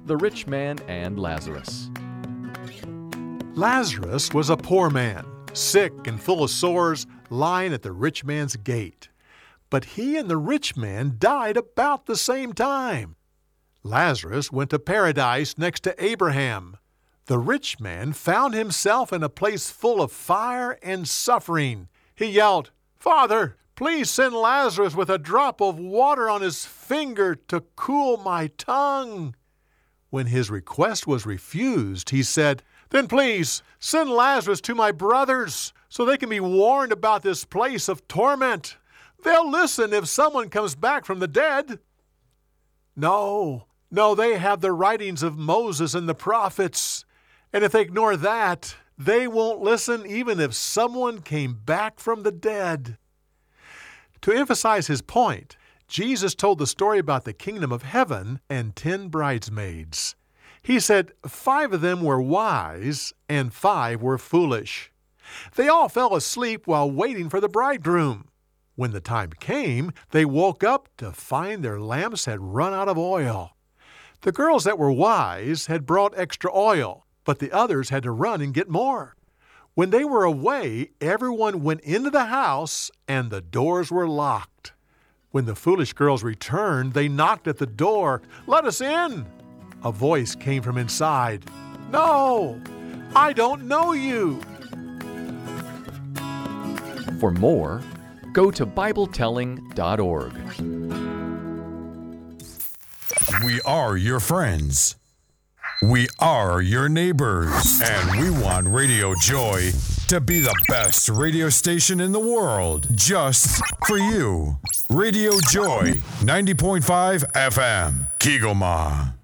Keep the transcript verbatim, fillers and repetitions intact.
the Rich Man and Lazarus. Lazarus was a poor man, sick and full of sores, lying at the rich man's gate. But he and the rich man died about the same time. Lazarus went to paradise next to Abraham. The rich man found himself in a place full of fire and suffering. He yelled, "Father, please send Lazarus with a drop of water on his finger to cool my tongue." When his request was refused, he said, "Then please send Lazarus to my brothers so they can be warned about this place of torment. They'll listen if someone comes back from the dead." No, no, they have the writings of Moses and the prophets. And if they ignore that, they won't listen even if someone came back from the dead. To emphasize his point, Jesus told the story about the kingdom of heaven and ten bridesmaids. He said five of them were wise and five were foolish. They all fell asleep while waiting for the bridegroom. When the time came, they woke up to find their lamps had run out of oil. The girls that were wise had brought extra oil, but the others had to run and get more. When they were away, everyone went into the house and the doors were locked. When the foolish girls returned, they knocked at the door. "Let us in." A voice came from inside. "No, I don't know you." For more, go to Bible telling dot org. We are your friends. We are your neighbors. And we want Radio Joy to be the best radio station in the world, just for you. Radio Joy, ninety point five F M, Kigoma.